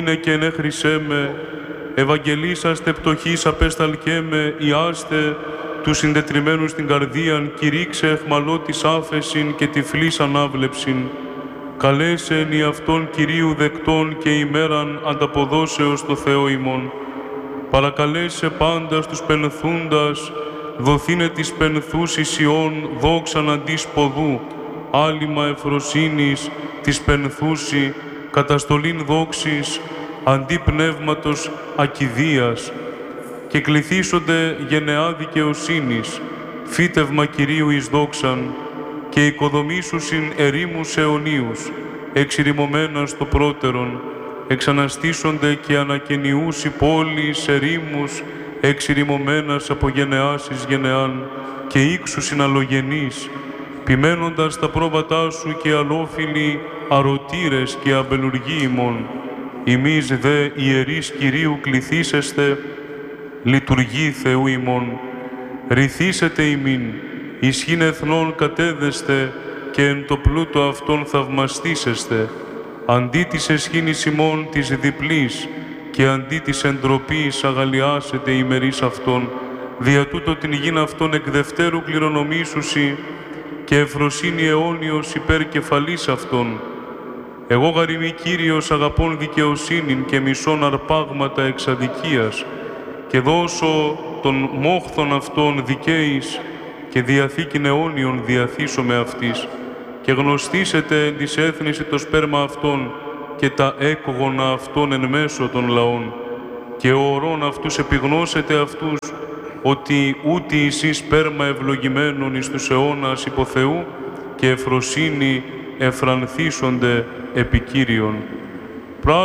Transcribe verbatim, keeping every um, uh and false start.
είναι και ενέχρισέ με, Ευαγγελίσαστε πτωχής απέσταλκέ με, ιάστε τους συντετριμένους στην καρδίαν, κηρύξε εχμαλώτης άφεσιν και τυφλής ανάβλεψιν. Καλέσεν οι αυτών Κυρίου δεκτών και ημέραν ανταποδόσεως το Θεό ημών. Παρακαλέσε πάντα στους πενθούντας, δοθήνε της πενθούσης Ιών δόξαν αντί σποδού, άλυμα ευφροσύνης της πενθούση, καταστολήν δόξης αντί πνεύματος ακηδίας, και κληθήσονται γενεά δικαιοσύνης, φύτευμα Κυρίου εις δόξαν, και οικοδομήσουσιν ερήμους αιωνίους, εξηρημωμένα στο πρώτερον, εξαναστήσονται και ανακαινιούσι πόλεις ερήμους, εξηρημωμένας από γενεάς εις γενεάν, και ήξου συναλλογενείς, ποιμένοντας τα πρόβατά σου και αλόφιλοι αρωτήρες και αμπελουργοί ημών. Ημείς δε ιερείς Κυρίου κληθήσεστε, λειτουργοί Θεού ημών. Ρηθήσετε ημίν, ισχύν εθνών κατέδεστε, και εν το πλούτο αυτών θαυμαστήσεστε, αντί της εσχήνης ημών της διπλής, και αντί της εντροπής αγαλιάσετε ημερείς αυτών, δια τούτο την γην αυτών εκ δευτέρου κληρονομήσουσι, και ευφροσύνη αιώνιος υπερκεφαλής αυτών. Εγώ γαριμί Κύριος αγαπών δικαιοσύνην και μισών αρπάγματα εξ αδικίας, και δώσω των μόχθων αυτών δικαίης, και διαθήκην αιώνιον διαθήσω με αυτής, και γνωστήσετε εν της έθνης το σπέρμα αυτών, και τα έκογονα αυτών εν μέσω των λαών, και ο ορών αυτούς επιγνώσετε αυτούς, ότι ούτι εσείς σπέρμα ευλογημένων εις τους αιώνας υπό Θεού, και ευφροσύνη εφρανθήσονται επί Κύριον.